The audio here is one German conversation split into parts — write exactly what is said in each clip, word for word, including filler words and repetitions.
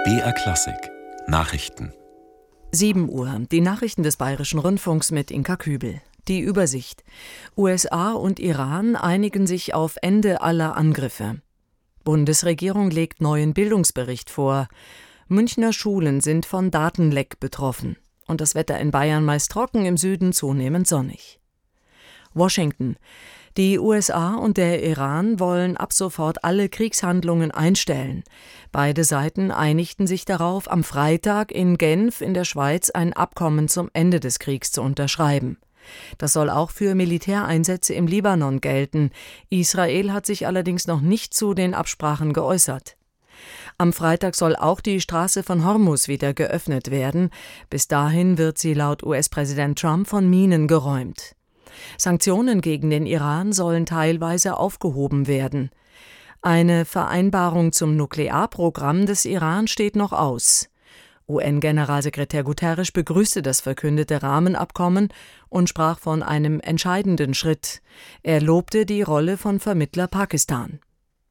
B R Klassik Nachrichten. sieben Uhr. Die Nachrichten des Bayerischen Rundfunks mit Inka Kübel. Die Übersicht. U S A und Iran einigen sich auf Ende aller Angriffe. Bundesregierung legt neuen Bildungsbericht vor. Münchner Schulen sind von Datenleck betroffen. Und das Wetter in Bayern meist trocken, im Süden zunehmend sonnig. Washington. Die U S A und der Iran wollen ab sofort alle Kriegshandlungen einstellen. Beide Seiten einigten sich darauf, am Freitag in Genf in der Schweiz ein Abkommen zum Ende des Kriegs zu unterschreiben. Das soll auch für Militäreinsätze im Libanon gelten. Israel hat sich allerdings noch nicht zu den Absprachen geäußert. Am Freitag soll auch die Straße von Hormuz wieder geöffnet werden. Bis dahin wird sie laut U S-Präsident Trump von Minen geräumt. Sanktionen gegen den Iran sollen teilweise aufgehoben werden. Eine Vereinbarung zum Nuklearprogramm des Iran steht noch aus. U N-Generalsekretär Guterres begrüßte das verkündete Rahmenabkommen und sprach von einem entscheidenden Schritt. Er lobte die Rolle von Vermittler Pakistan.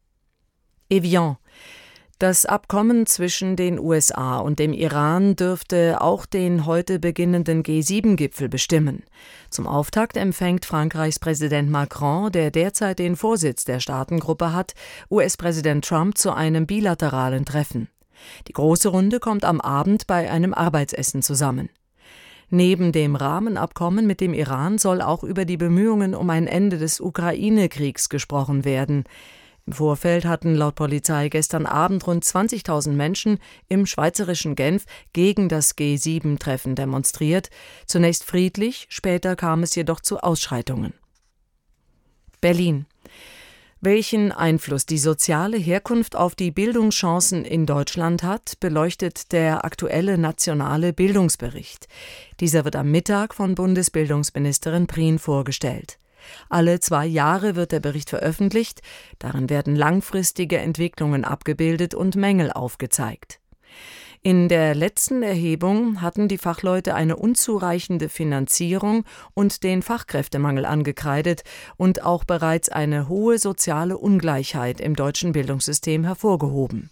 Evian. Das Abkommen zwischen den U S A und dem Iran dürfte auch den heute beginnenden G sieben Gipfel bestimmen. Zum Auftakt empfängt Frankreichs Präsident Macron, der derzeit den Vorsitz der Staatengruppe hat, U S-Präsident Trump zu einem bilateralen Treffen. Die große Runde kommt am Abend bei einem Arbeitsessen zusammen. Neben dem Rahmenabkommen mit dem Iran soll auch über die Bemühungen um ein Ende des Ukraine-Kriegs gesprochen werden. Im Vorfeld hatten laut Polizei gestern Abend rund zwanzigtausend Menschen im schweizerischen Genf gegen das G sieben Treffen demonstriert. Zunächst friedlich, später kam es jedoch zu Ausschreitungen. Berlin. Welchen Einfluss die soziale Herkunft auf die Bildungschancen in Deutschland hat, beleuchtet der aktuelle nationale Bildungsbericht. Dieser wird am Mittag von Bundesbildungsministerin Prien vorgestellt. Alle zwei Jahre wird der Bericht veröffentlicht, darin werden langfristige Entwicklungen abgebildet und Mängel aufgezeigt. In der letzten Erhebung hatten die Fachleute eine unzureichende Finanzierung und den Fachkräftemangel angekreidet und auch bereits eine hohe soziale Ungleichheit im deutschen Bildungssystem hervorgehoben.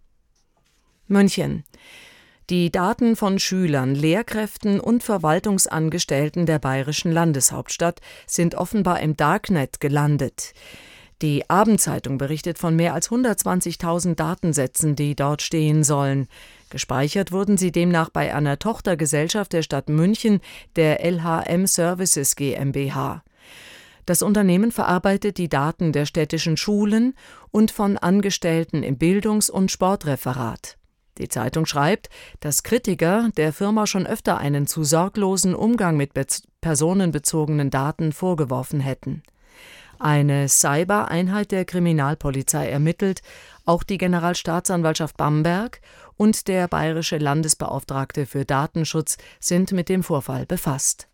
München. Die Daten von Schülern, Lehrkräften und Verwaltungsangestellten der bayerischen Landeshauptstadt sind offenbar im Darknet gelandet. Die Abendzeitung berichtet von mehr als hundertzwanzigtausend Datensätzen, die dort stehen sollen. Gespeichert wurden sie demnach bei einer Tochtergesellschaft der Stadt München, der L H M Services GmbH. Das Unternehmen verarbeitet die Daten der städtischen Schulen und von Angestellten im Bildungs- und Sportreferat. Die Zeitung schreibt, dass Kritiker der Firma schon öfter einen zu sorglosen Umgang mit be- personenbezogenen Daten vorgeworfen hätten. Eine Cyber-Einheit der Kriminalpolizei ermittelt, auch die Generalstaatsanwaltschaft Bamberg und der bayerische Landesbeauftragte für Datenschutz sind mit dem Vorfall befasst.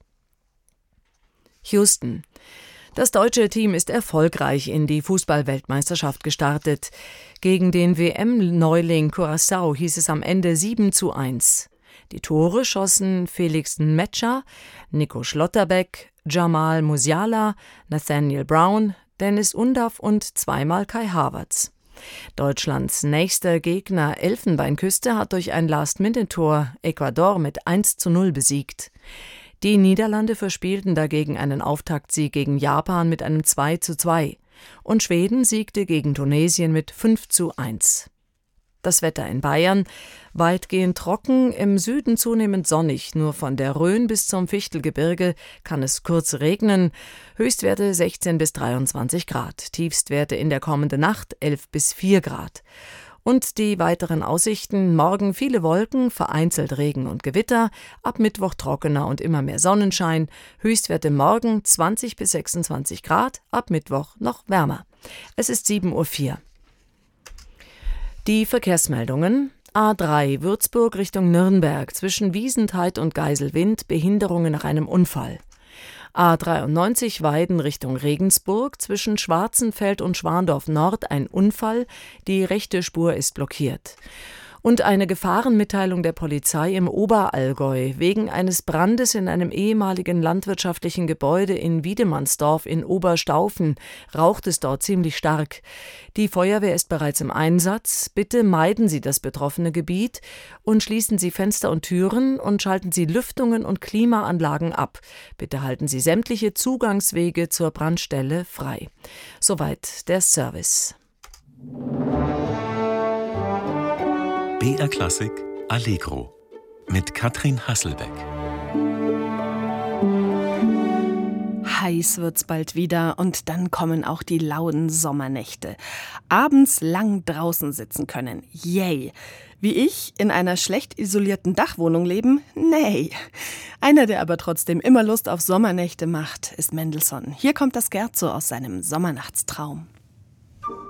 Houston. Das deutsche Team ist erfolgreich in die Fußball-Weltmeisterschaft gestartet. Gegen den W M-Neuling Curaçao hieß es am Ende sieben zu eins. Die Tore schossen Felix Nmecha, Nico Schlotterbeck, Jamal Musiala, Nathaniel Brown, Dennis Undaff und zweimal Kai Havertz. Deutschlands nächster Gegner Elfenbeinküste hat durch ein Last-Minute-Tor Ecuador mit eins zu null besiegt. Die Niederlande verspielten dagegen einen Auftaktsieg gegen Japan mit einem zwei zu zwei und Schweden siegte gegen Tunesien mit fünf zu eins. Das Wetter in Bayern: weitgehend trocken, im Süden zunehmend sonnig, nur von der Rhön bis zum Fichtelgebirge kann es kurz regnen, Höchstwerte sechzehn bis dreiundzwanzig Grad, Tiefstwerte in der kommenden Nacht elf bis vier Grad. Und die weiteren Aussichten: morgen viele Wolken, vereinzelt Regen und Gewitter, ab Mittwoch trockener und immer mehr Sonnenschein, Höchstwerte morgen zwanzig bis sechsundzwanzig Grad, ab Mittwoch noch wärmer. Es ist sieben Uhr vier. Die Verkehrsmeldungen: A drei Würzburg Richtung Nürnberg, zwischen Wiesentheid und Geiselwind, Behinderungen nach einem Unfall. A dreiundneunzig Weiden Richtung Regensburg, zwischen Schwarzenfeld und Schwandorf Nord ein Unfall, die rechte Spur ist blockiert. Und eine Gefahrenmitteilung der Polizei im Oberallgäu. Wegen eines Brandes in einem ehemaligen landwirtschaftlichen Gebäude in Wiedemannsdorf in Oberstaufen raucht es dort ziemlich stark. Die Feuerwehr ist bereits im Einsatz. Bitte meiden Sie das betroffene Gebiet und schließen Sie Fenster und Türen und schalten Sie Lüftungen und Klimaanlagen ab. Bitte halten Sie sämtliche Zugangswege zur Brandstelle frei. Soweit der Service. B R Klassik Allegro mit Katrin Hasselbeck. Heiß wird's bald wieder und dann kommen auch die lauen Sommernächte. Abends lang draußen sitzen können. Yay! Wie ich in einer schlecht isolierten Dachwohnung leben? Nee. Einer, der aber trotzdem immer Lust auf Sommernächte macht, ist Mendelssohn. Hier kommt das Scherzo aus seinem Sommernachtstraum.